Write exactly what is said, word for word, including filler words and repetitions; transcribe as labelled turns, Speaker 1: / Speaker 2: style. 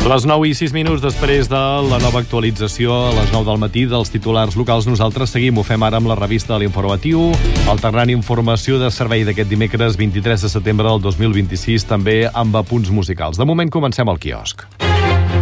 Speaker 1: Les nou i sis minuts després de la nova actualització a les nou del matí dels titulars locals, nosaltres seguim. Ho fem ara amb la revista de l'Informatiu, alternant informació de servei d'aquest dimecres vint-i-tres de setembre del dos mil vint-i-sis, també amb apunts musicals. De moment comencem al quiosc.